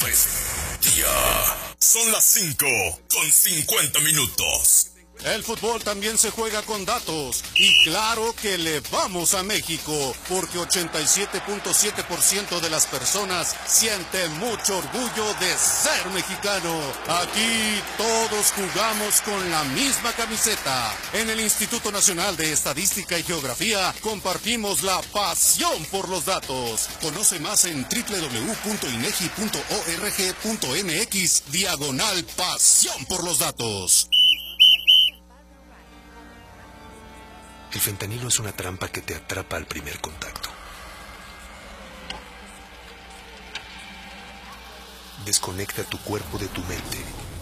bestia. Son las 5:50. El fútbol también se juega con datos. Y claro que le vamos a México, porque 87.7% de las personas sienten mucho orgullo de ser mexicano. Aquí todos jugamos con la misma camiseta. En el Instituto Nacional de Estadística y Geografía compartimos la pasión por los datos. Conoce más en www.inegi.org.mx/pasión por los datos. El fentanilo es una trampa que te atrapa al primer contacto. Desconecta tu cuerpo de tu mente